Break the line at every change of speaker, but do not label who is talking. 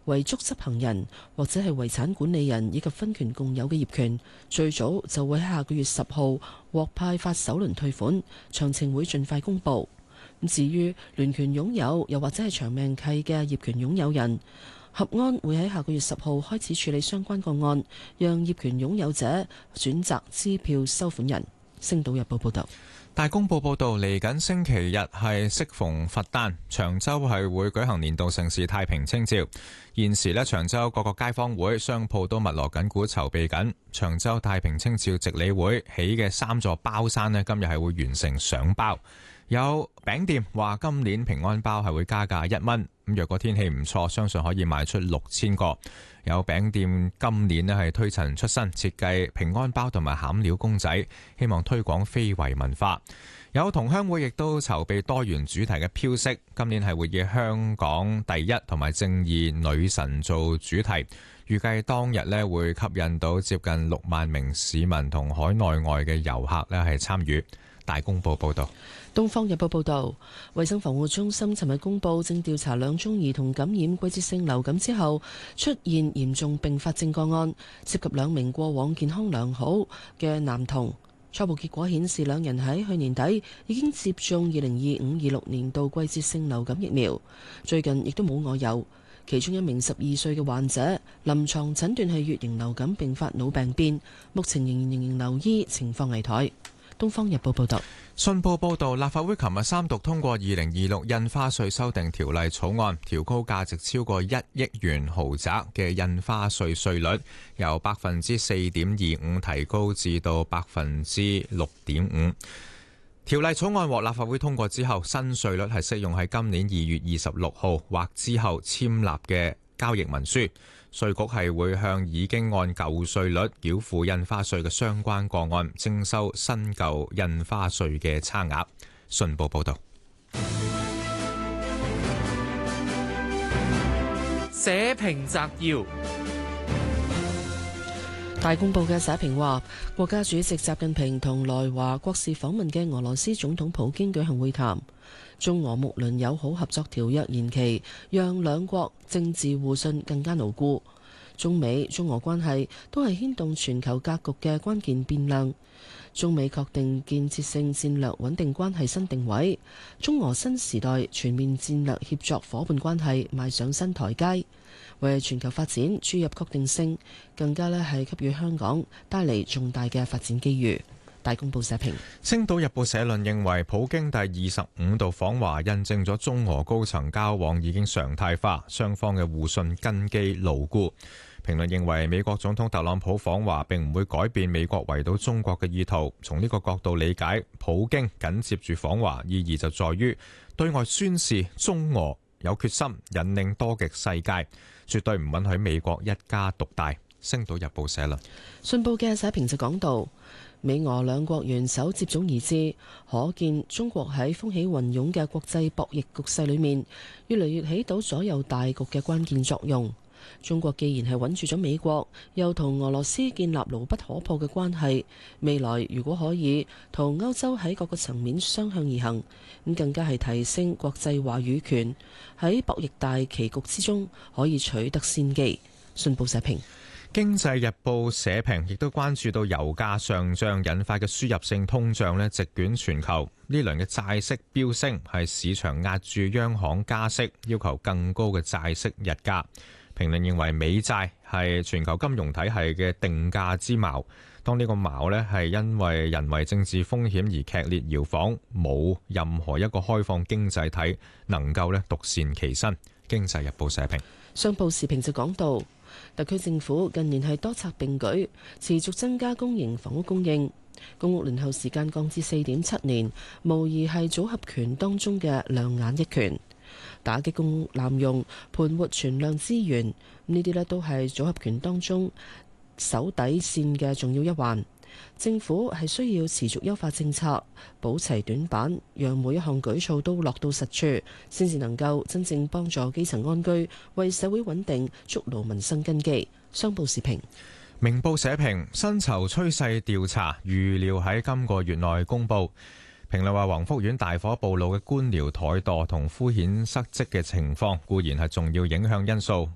遺囑執行人或者係遺產管理人以及分權共有嘅業權，最早就會喺下個月10號獲派發首輪退款，詳情會盡快公佈。至於聯權擁有又或者係長命契嘅業權擁有人，合安會喺下個月10號開始處理相關個案，讓業權擁有者選擇支票收款人。星島日報報道。
大公報報導，嚟緊星期日係適逢佛誕，長洲係會舉行年度盛事太平清醮。現時長洲各個街坊會、商鋪都密鑼緊鼓籌備緊。長洲太平清醮值理會起嘅3座包山今日係會完成上包。有餅店話今年平安包係會加價1蚊，咁若果天氣唔錯，相信可以賣出6000個。有餅店今年係推陳出新，設計平安包同埋餡料公仔，希望推廣非遺文化。有同鄉會亦都籌備多元主題嘅飄色，今年係會以香港第一同埋正義女神做主題，預計當日會吸引到接近6萬名市民同海內外嘅遊客係參與。大公報報道。
東方日報報道，衛生防護中心尋日公布，正調查2宗兒童感染季節性流感之後出現嚴重併發症個案，涉及2名過往健康良好嘅男童。初步結果顯示，2人喺去年底已經接種2025-26年度季節性流感疫苗，最近亦都冇外遊。其中1名12歲嘅患者，臨床診斷係乙型流感併發腦病變，目前仍然留醫，情況危殆。東方日報報道。
信報報導，立法會琴日3讀通過2026印花稅修訂條例草案，調高價值超過1億元豪宅嘅印花稅稅率，由 4.25% 提高至到 6.5%。條例草案獲立法會通過之後，新稅率係適用喺今年2月26號或之後簽立嘅交易文書。稅局係會向已經按舊稅率繳付印花稅嘅相關個案徵收新舊印花稅嘅差額。信報報道。
社評摘要。
大公報嘅社評話，國家主席習近平同來華國事訪問嘅俄羅斯總統普京舉行會談，中俄睦鄰友好合作條約延期，讓兩國政治互信更加牢固。中美中俄關係都係牽動全球格局嘅關鍵變量。中美確定建設性戰略穩定關係新定位，中俄新時代全面戰略協作夥伴關係邁上新台階，為全球發展注入確定性，更加係給予香港帶嚟重大嘅發展機遇。大公報社評。
星島日報社論認為，普京第25度訪華印證咗中俄高層交往已經常態化，雙方嘅互信根基牢固。評論認為，美國總統特朗普訪華並唔會改變美國圍堵中國嘅意圖。從呢個角度理解，普京緊接住訪華意義就在於對外宣示中俄有決心引領多極世界，絕對唔允許美國一家獨大。星島日報社論。
信報嘅社評就講到，美俄兩國元首接踵而至，可見中國喺風起雲湧嘅國際博弈局勢裏面，越嚟越起到左右大局嘅關鍵作用。中國既然係穩住咗美國，又同俄羅斯建立牢不可破嘅關係，未來如果可以同歐洲喺各個層面相向而行，咁更加係提升國際話語權，喺博弈大棋局之中可以取得先機。信報社評。
經濟日報社評亦都關注到油價上漲引發嘅輸入性通脹席捲全球，呢輪嘅債息飆升係市場壓住央行加息，要求更高嘅債息日價。評論認為美債係全球金融體系嘅定價之矛，當呢個矛係因為人為政治風險而劇烈搖晃，冇任何一個開放經濟體能夠獨善其身。經濟日報社評。
商報時評就講到，特區政府近年係多策並舉，持續增加公營房屋供應，公屋輪候時間降至4.7年，無疑係組合拳當中嘅亮眼一拳。打擊公屋濫用、盤活存量資源，呢啲都係組合拳當中守底線嘅重要一環。政府係需要持續優化政策，補齊短板，讓每一項舉措都落到實處，先至能夠真正幫助基層安居，為社會穩定築牢民生根基。商報時評。
明報社評，薪酬趨勢調查預料喺今個月內公佈。評論話，宏福苑大火暴露嘅官僚怠惰同敷衍失職嘅情況固然係重要影響因素，